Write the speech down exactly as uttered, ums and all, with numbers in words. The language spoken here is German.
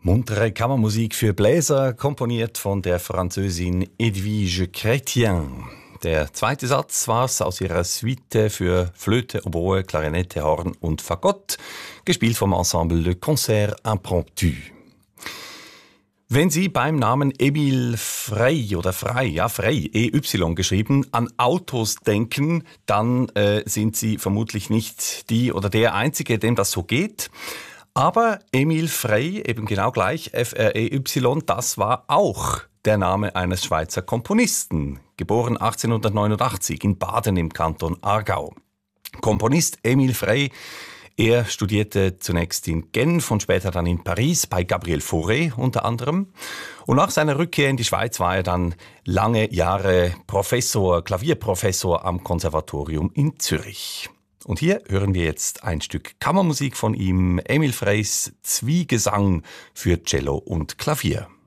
Muntere Kammermusik für Bläser, komponiert von der Französin Edwige Chrétien. Der zweite Satz war's aus ihrer Suite für Flöte, Oboe, Klarinette, Horn und Fagott, gespielt vom Ensemble Le Concert Impromptu. Wenn Sie beim Namen Emil Frey oder Frey, ja Frey, E Y geschrieben, an Autos denken, dann äh, sind Sie vermutlich nicht die oder der Einzige, dem das so geht. Aber Emil Frey, eben genau gleich, F R E Y, das war auch der Name eines Schweizer Komponisten, geboren achtzehnhundertneunundachtzig in Baden im Kanton Aargau. Komponist Emil Frey, er studierte zunächst in Genf und später dann in Paris bei Gabriel Fauré unter anderem. Und nach seiner Rückkehr in die Schweiz war er dann lange Jahre Professor, Klavierprofessor am Konservatorium in Zürich. Und hier hören wir jetzt ein Stück Kammermusik von ihm, Emil Freys Zwiegesang für Cello und Klavier.